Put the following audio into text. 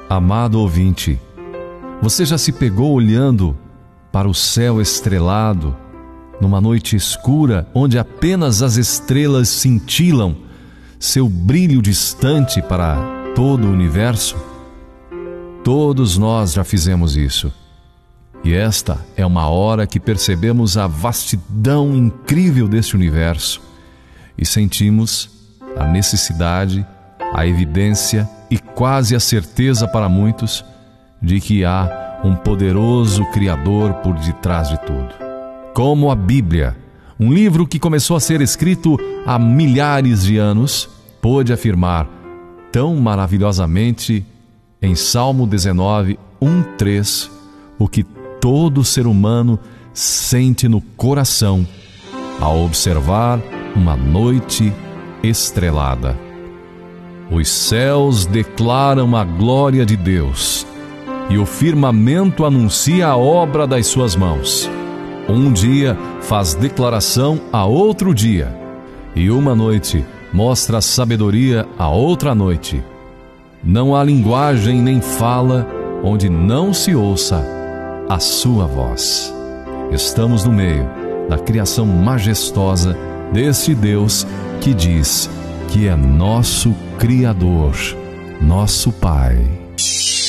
Amado ouvinte, você já se pegou olhando para o céu estrelado, numa noite escura, onde apenas as estrelas cintilam seu brilho distante para todo o universo? Todos nós já fizemos isso. E esta é uma hora que percebemos a vastidão incrível deste universo e sentimos a necessidade, a evidência e quase a certeza para muitos de que há um poderoso Criador por detrás de tudo. Como a Bíblia, um livro que começou a ser escrito há milhares de anos, pôde afirmar tão maravilhosamente em Salmo 19, 1:3, o que todo ser humano sente no coração ao observar uma noite estrelada. Os céus declaram a glória de Deus e o firmamento anuncia a obra das suas mãos. Um dia faz declaração a outro dia, e uma noite mostra sabedoria a outra noite. Não há linguagem nem fala onde não se ouça a sua voz. Estamos no meio da criação majestosa deste Deus que diz que é nosso Criador, nosso Pai.